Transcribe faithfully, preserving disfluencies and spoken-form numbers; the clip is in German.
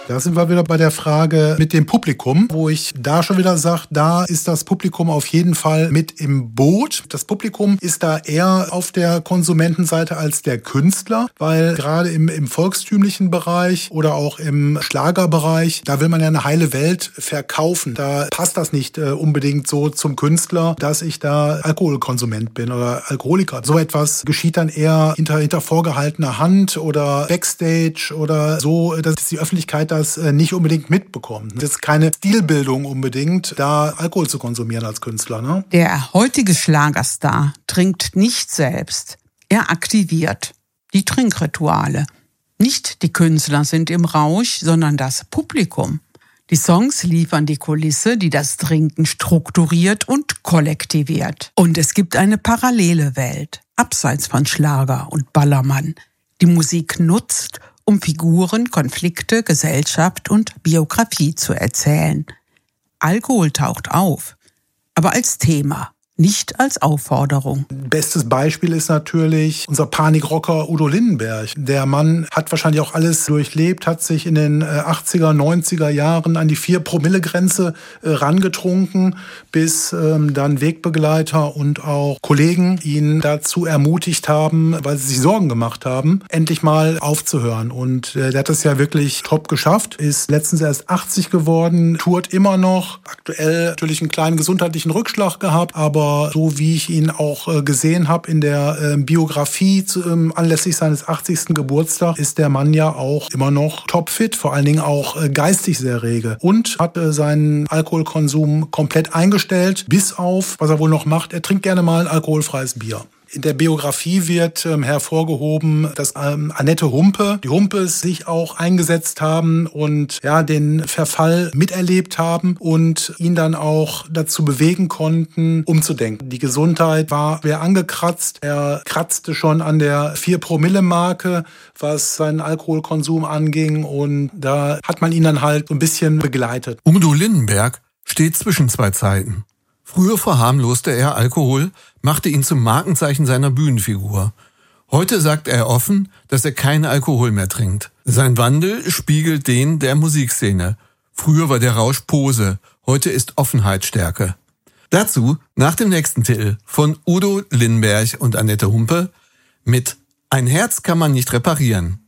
Da sind wir wieder bei der Frage mit dem Publikum, wo ich da schon wieder sage, da ist das Publikum auf jeden Fall mit im Boot. Das Publikum ist da eher auf der Konsumentenseite als der Künstler, weil gerade im, im volkstümlichen Bereich oder auch im Schlagerbereich, da will man ja eine heile Welt verkaufen. Da passt das nicht äh, unbedingt so zum Künstler, dass ich da Alkoholkonsument bin oder Alkoholiker. So etwas geschieht dann eher hinter, hinter vorgehaltener Hand oder Backstage oder so, dass die Öffentlichkeit das nicht unbedingt mitbekommt. Das ist keine Stilbildung unbedingt, da Alkohol zu konsumieren als Künstler. Ne? Der heutige Schlagerstar trinkt nicht selbst. Er aktiviert die Trinkrituale. Nicht die Künstler sind im Rausch, sondern das Publikum. Die Songs liefern die Kulisse, die das Trinken strukturiert und kollektiviert. Und es gibt eine parallele Welt, abseits von Schlager und Ballermann. Die Musik nutzt, um Figuren, Konflikte, Gesellschaft und Biografie zu erzählen. Alkohol taucht auf, aber als Thema, nicht als Aufforderung. Bestes Beispiel ist natürlich unser Panikrocker Udo Lindenberg. Der Mann hat wahrscheinlich auch alles durchlebt, hat sich in den achtziger, neunziger Jahren an die vier Promille Grenze äh, rangetrunken, bis ähm, dann Wegbegleiter und auch Kollegen ihn dazu ermutigt haben, weil sie sich Sorgen gemacht haben, endlich mal aufzuhören. Und äh, der hat das ja wirklich top geschafft, ist letztens erst achtzig geworden, tourt immer noch, aktuell natürlich einen kleinen gesundheitlichen Rückschlag gehabt, aber so wie ich ihn auch gesehen habe in der äh, Biografie zu, ähm, anlässlich seines achtzigsten Geburtstags, ist der Mann ja auch immer noch topfit, vor allen Dingen auch äh, geistig sehr rege und hat äh, seinen Alkoholkonsum komplett eingestellt, bis auf, was er wohl noch macht, er trinkt gerne mal ein alkoholfreies Bier. In der Biografie wird ähm, hervorgehoben, dass ähm, Annette Humpe, die Humpes sich auch eingesetzt haben und ja den Verfall miterlebt haben und ihn dann auch dazu bewegen konnten, umzudenken. Die Gesundheit war schwer angekratzt. Er kratzte schon an der vier Promille Marke, was seinen Alkoholkonsum anging, und da hat man ihn dann halt so ein bisschen begleitet. Udo Lindenberg steht zwischen zwei Zeiten. Früher verharmloste er Alkohol, machte ihn zum Markenzeichen seiner Bühnenfigur. Heute sagt er offen, dass er keinen Alkohol mehr trinkt. Sein Wandel spiegelt den der Musikszene. Früher war der Rausch Pose, heute ist Offenheit Stärke. Dazu nach dem nächsten Titel von Udo Lindenberg und Annette Humpe mit Ein Herz kann man nicht reparieren.